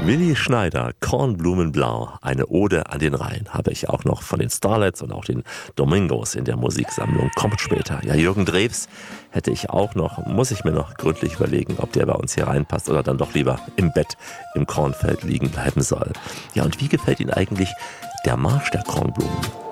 Willi Schneider, Kornblumenblau, eine Ode an den Rhein, habe ich auch noch von den Starlets und auch den Domingos in der Musiksammlung. Kommt später. Ja, Jürgen Drews hätte ich auch noch, muss ich mir noch gründlich überlegen, ob der bei uns hier reinpasst oder dann doch lieber im Bett im Kornfeld liegen bleiben soll. Ja, und wie gefällt Ihnen eigentlich der Marsch der Kornblumen?